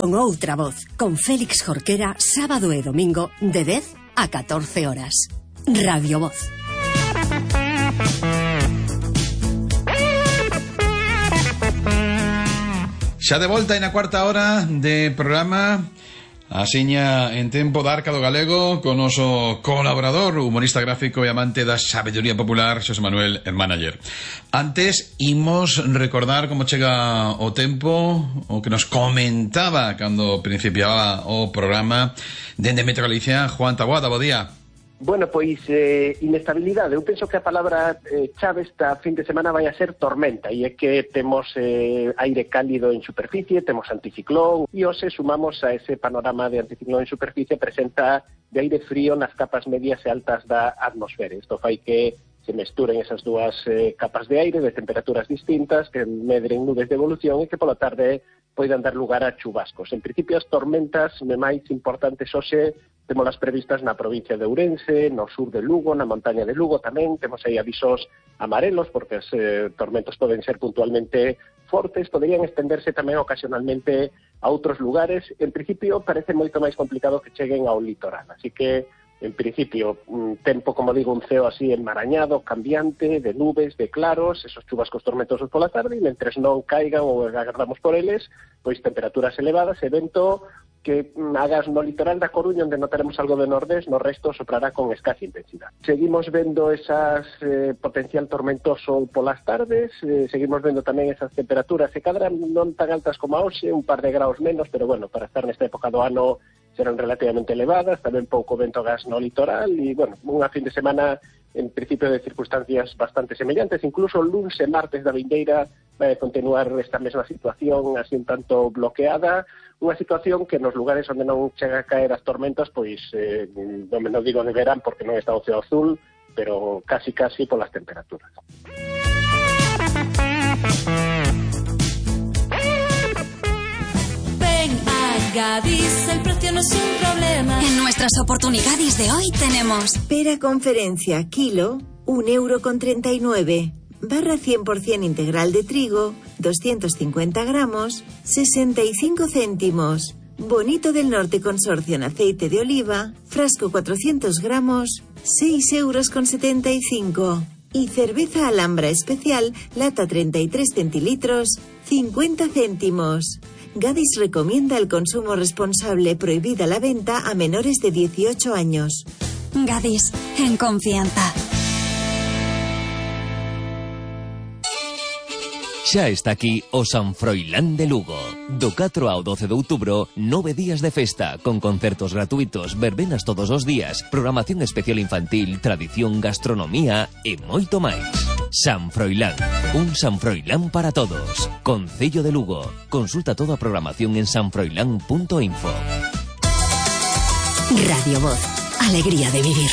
Con outra voz, con Félix Jorquera, sábado e domingo de 10 a 14 horas. Radio Voz. Xa de volta na cuarta hora de programa, asiña en tempo da Arca do Galego, con noso colaborador, humorista gráfico e amante da sabedoría popular, Xosé Manuel Hermanayer. Antes, imos recordar como chega o tempo, o que nos comentaba cando principiaba o programa dende Metro Galicia, Juan Taboada. Bo día. Bueno, pois inestabilidade. Eu penso que a palabra chave esta fin de semana vai a ser tormenta, e é que temos aire cálido en superficie, temos anticiclón, e hoxe sumamos a ese panorama de anticiclón en superficie presenta de aire frío nas capas medias e altas da atmosfera. Isto fai que se mesturen esas dúas capas de aire de temperaturas distintas, que medren nubes de evolución e que pola tarde poidan dar lugar a chubascos. En principio, as tormentas máis importantes hoxe temos previstas na provincia de Ourense, no sur de Lugo, na montaña de Lugo tamén. Temos aí avisos amarelos, porque os tormentos poden ser puntualmente fortes, poderían estenderse tamén ocasionalmente a outros lugares. En principio, parece moito máis complicado que cheguen ao litoral. Así que, en principio, un tempo, como digo, un ceo así enmarañado, cambiante, de nubes, de claros, esos chubascos tormentosos pola tarde, e mentres non caigan ou agardamos por eles, pois temperaturas elevadas e vento que hagas no litoral da Coruña, onde notaremos algo de nordés, no resto soprará con escasa intensidade. Seguimos vendo esas potencial tormentoso polas tardes, seguimos vendo tamén esas temperaturas, se cadran non tan altas como a hoxe, un par de graus menos, pero bueno, para estar nesta época do ano serán relativamente elevadas, tamén pouco vento gas no litoral, e bueno, unha fin de semana en principio de circunstancias bastante semellantes. Incluso o lunes e martes da vindeira vai continuar esta mesma situación así un tanto bloqueada, unha situación que nos lugares onde non chega a caer as tormentas, pois non digo neverán porque non está o ceo azul, pero casi polas temperaturas. Ven a Gadis, el precio no es un problema. En nuestras oportunidades de hoy tenemos pera conferencia kilo, 1,39 €. Barra 100% integral de trigo, 250 gramos, 65 céntimos. Bonito del Norte Consorcio en aceite de oliva, frasco 400 gramos, 6,75 €. Y cerveza Alhambra especial, lata 33 centilitros, 50 céntimos. Gadis recomienda el consumo responsable, prohibida la venta a menores de 18 años. Gadis, en confianza. Xa está aquí o San Froilán de Lugo. Do 4 ao 12 de outubro, 9 días de festa, con concertos gratuitos, verbenas todos os días, programación especial infantil, tradición, gastronomía e moito máis. San Froilán, un San Froilán para todos. Concello de Lugo. Consulta toda a programación en sanfroilán.info. Radio Voz, alegría de vivir.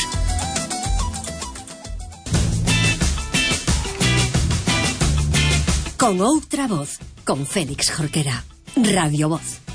Con outra voz, con Félix Jorquera. Radio Voz.